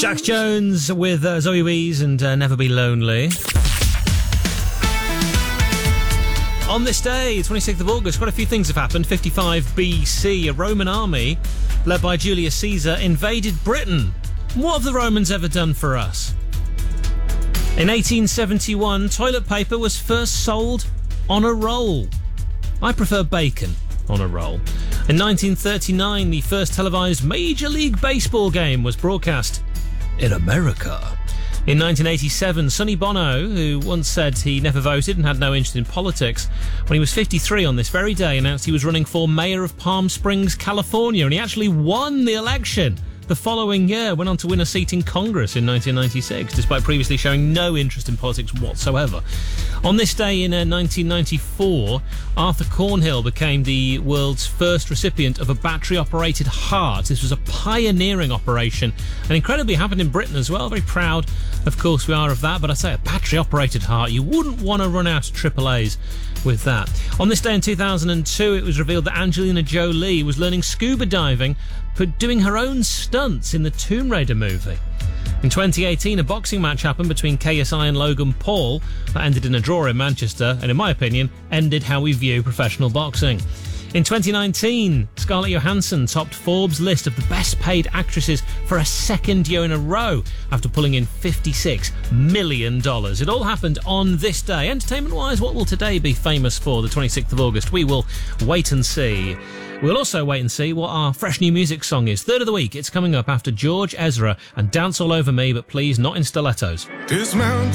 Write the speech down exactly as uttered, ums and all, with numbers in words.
Jax Jones with uh, Zoe Wees and uh, Never Be Lonely. On this day, twenty-sixth of August, quite a few things have happened. fifty-five B C, a Roman army led by Julius Caesar invaded Britain. What have the Romans ever done for us? In eighteen seventy-one, toilet paper was first sold on a roll. I prefer bacon on a roll. In nineteen thirty-nine, the first televised Major League Baseball game was broadcast in America. In nineteen eighty-seven, Sonny Bono, who once said he never voted and had no interest in politics, when he was fifty-three on this very day, announced he was running for mayor of Palm Springs, California, and he actually won the election. The following year, went on to win a seat in Congress in nineteen ninety-six, despite previously showing no interest in politics whatsoever. On this day in uh, nineteen ninety-four, Arthur Cornhill became the world's first recipient of a battery-operated heart. This was a pioneering operation, and incredibly happened in Britain as well. Very proud, of course, we are of that, but I say a battery-operated heart. You wouldn't want to run out of triple A's with that. On this day in two thousand two, it was revealed that Angelina Jolie was learning scuba diving, but doing her own stunts in the Tomb Raider movie. In twenty eighteen, a boxing match happened between K S I and Logan Paul that ended in a draw in Manchester, and in my opinion, ended how we view professional boxing. In twenty nineteen, Scarlett Johansson topped Forbes' list of the best paid actresses for a second year in a row after pulling in fifty-six million dollars. It all happened on this day. Entertainment-wise, what will today be famous for, the twenty-sixth of August? We will wait and see. We'll also wait and see what our fresh new music song is. Third of the week, it's coming up after George Ezra and Dance All Over Me, but please not in stilettos.